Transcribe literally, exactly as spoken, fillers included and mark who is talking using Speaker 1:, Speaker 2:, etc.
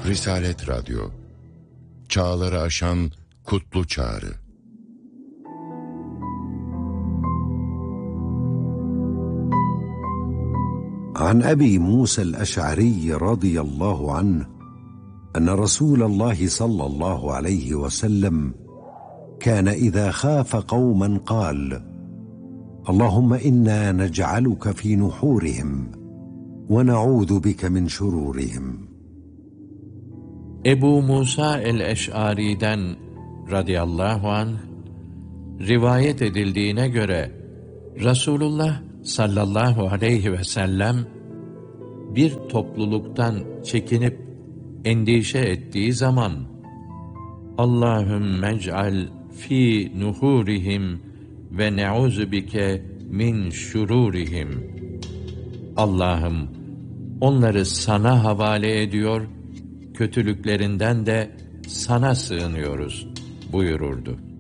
Speaker 1: Risalet Radyo, çağları aşan kutlu çağrı.
Speaker 2: عن أبي موسى الأشعري رضي الله عنه أن رسول الله صلى الله عليه وسلم كان إذا خاف قوما قال: اللهم إنا نجعلك في نحورهم ونعوذ بك من شرورهم.
Speaker 3: Ebu Musa el-Eş'ari'den radıyallahu anh rivayet edildiğine göre Resulullah sallallahu aleyhi ve sellem bir topluluktan çekinip endişe ettiği zaman Allahümme ec'al fi nuhurihim ve ne'uzu bike min şururihim. Allah'ım onları sana havale ediyor, kötülüklerinden de sana sığınıyoruz buyururdu.